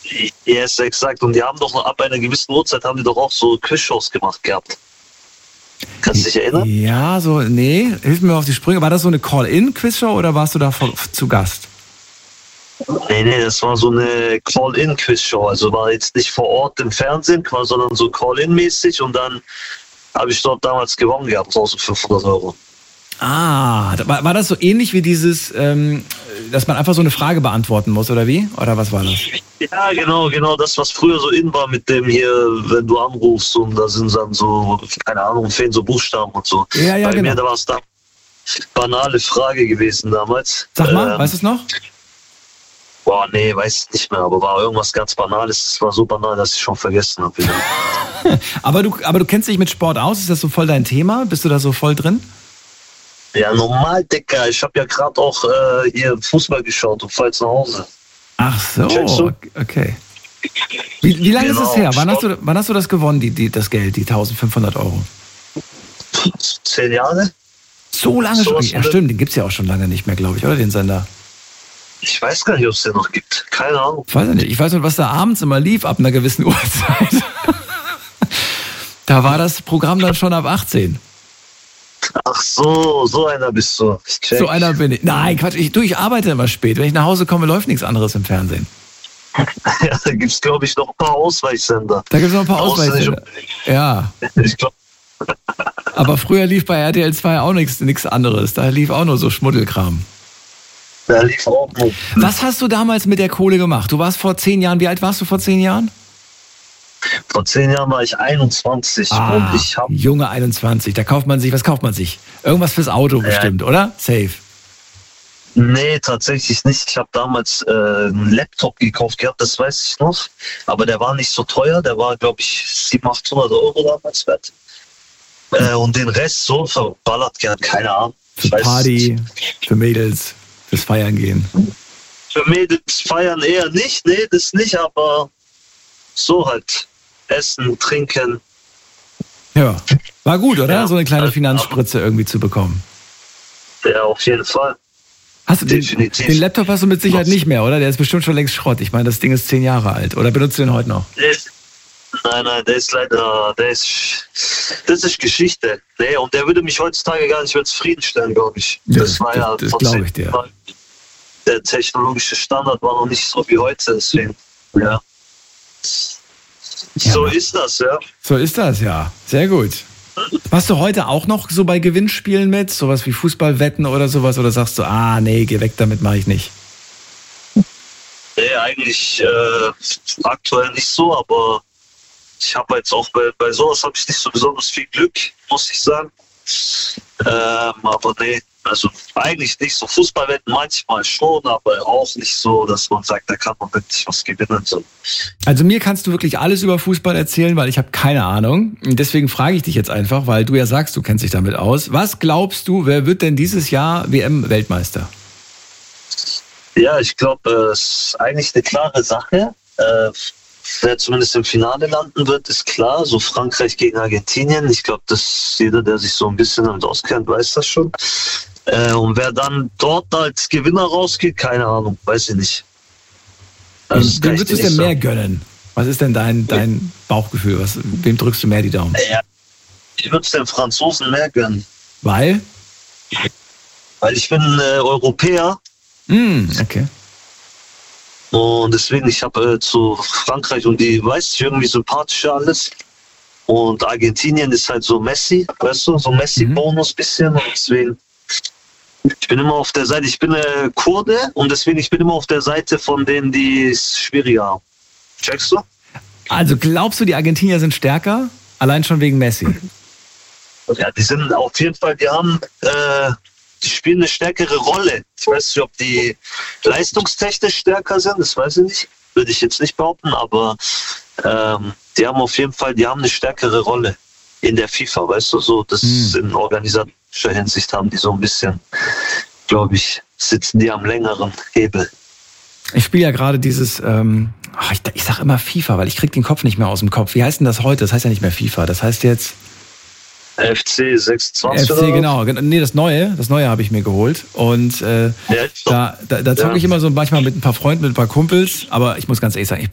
Yes, exakt. Und die haben doch noch ab einer gewissen Uhrzeit haben die doch auch so Quizshows gemacht gehabt. Kannst du dich erinnern? Ja, nee, hilf mir auf die Sprünge. War das so eine Call-In-Quizshow oder warst du da zu Gast? Nee, das war so eine Call-In-Quizshow. Also war jetzt nicht vor Ort im Fernsehen, sondern so Call-In-mäßig. Und dann habe ich dort damals gewonnen gehabt, 1500 Euro. Ah, war das so ähnlich wie dieses, dass man einfach so eine Frage beantworten muss, oder wie? Oder was war das? Ja, genau, das, was früher so in war mit dem hier, wenn du anrufst und da sind dann so, keine Ahnung, fehlen so Buchstaben und so. Ja, Bei genau. mir, da war es da banale Frage gewesen damals. Sag mal, weißt du es noch? Boah, nee, weiß nicht mehr, aber war irgendwas ganz Banales. Es war so banal, dass ich schon vergessen habe wieder. aber du kennst dich mit Sport aus? Ist das so voll dein Thema? Bist du da so voll drin? Ja, normal, Dicker. Ich habe ja gerade auch hier Fußball geschaut und fahr jetzt nach Hause. Ach so, okay. Wie lange ist es her? Wann hast du das gewonnen, das Geld, die 1500 Euro? 10 Jahre. So lange schon? Ja, stimmt, den gibt es ja auch schon lange nicht mehr, glaube ich, oder den Sender? Ich weiß gar nicht, ob es den noch gibt. Keine Ahnung. Ich weiß nicht. Ich weiß nicht, was da abends immer lief ab einer gewissen Uhrzeit. Da war das Programm dann schon ab 18. Ach so einer bist du. So einer bin ich. Nein, Quatsch, ich arbeite immer spät. Wenn ich nach Hause komme, läuft nichts anderes im Fernsehen. Ja, da gibt es, glaube ich, noch ein paar Ausweichsender. Da gibt es noch ein paar Ausweichsender. Ja. Ich glaube. Aber früher lief bei RTL 2 auch nichts anderes. Da lief auch nur so Schmuddelkram. Da lief auch nur. Was hast du damals mit der Kohle gemacht? Du warst vor 10 Jahren, wie alt warst du vor 10 Jahren? Vor 10 Jahren war ich 21 und ich habe... Junge 21, was kauft man sich? Irgendwas fürs Auto bestimmt, oder? Safe. Nee, tatsächlich nicht. Ich habe damals einen Laptop gekauft gehabt, das weiß ich noch. Aber der war nicht so teuer, der war, glaube ich, 700, 800 Euro damals wert. Und den Rest so verballert gern, keine Ahnung. Für Party, für Mädels, fürs Feiern gehen. Für Mädels feiern eher nicht, nee, das nicht, aber so halt. Essen, trinken. Ja, war gut, oder? Ja, so eine kleine Finanzspritze irgendwie zu bekommen. Ja, auf jeden Fall. Hast du den Laptop hast du mit Sicherheit nicht mehr, oder? Der ist bestimmt schon längst Schrott. Ich meine, das Ding ist 10 Jahre alt. Oder benutzt du den heute noch? Nein, der ist leider, das ist Geschichte. Nee, und der würde mich heutzutage gar nicht mehr zufriedenstellen, glaube ich. Das glaube ich dir. Der technologische Standard war noch nicht so wie heute, deswegen, ja. So ist das, ja. So ist das, ja. Sehr gut. Machst du heute auch noch so bei Gewinnspielen mit? Sowas wie Fußballwetten oder sowas? Oder sagst du, nee, geh weg, damit mache ich nicht? Nee, eigentlich aktuell nicht so, aber ich habe jetzt auch bei sowas habe ich nicht so besonders viel Glück, muss ich sagen. Aber nee, also eigentlich nicht so. Fußballwetten manchmal schon, aber auch nicht so, dass man sagt, da kann man wirklich was gewinnen. So. Also mir kannst du wirklich alles über Fußball erzählen, weil ich habe keine Ahnung. Und deswegen frage ich dich jetzt einfach, weil du ja sagst, du kennst dich damit aus. Was glaubst du, wer wird denn dieses Jahr WM-Weltmeister? Ja, ich glaube, es ist eigentlich eine klare Sache. Wer zumindest im Finale landen wird, ist klar. So Frankreich gegen Argentinien. Ich glaube, dass jeder, der sich so ein bisschen damit auskennt, weiß das schon. Und wer dann dort als Gewinner rausgeht, keine Ahnung, weiß ich nicht. Wem würdest du es denn mehr gönnen? Was ist denn dein Bauchgefühl? Wem drückst du mehr die Daumen? Ja, ich würde es den Franzosen mehr gönnen. Weil? Weil ich bin Europäer. Okay. Und deswegen, ich habe zu Frankreich und die weiß ich irgendwie sympathischer alles. Und Argentinien ist halt so Messi, weißt du, so Messi-Bonus bisschen. Und deswegen, ich bin immer auf der Seite, ich bin Kurde und deswegen, ich bin immer auf der Seite von denen, die es schwieriger haben. Checkst du? Also glaubst du, die Argentinier sind stärker? Allein schon wegen Messi? Ja, die sind auf jeden Fall, die spielen eine stärkere Rolle. Ich weiß nicht, ob die leistungstechnisch stärker sind, das weiß ich nicht. Würde ich jetzt nicht behaupten, aber die haben auf jeden Fall, die haben eine stärkere Rolle in der FIFA, weißt du, so, das in organisatorischer Hinsicht haben die so ein bisschen, glaube ich, sitzen die am längeren Hebel. Ich spiele ja gerade dieses, ich sag immer FIFA, weil ich krieg den Kopf nicht mehr aus dem Kopf. Wie heißt denn das heute? Das heißt ja nicht mehr FIFA, das heißt jetzt... FC 26 FC, genau. Nee, das Neue habe ich mir geholt. Und da zocke ich immer so manchmal mit ein paar Freunden, mit ein paar Kumpels. Aber ich muss ganz ehrlich sagen,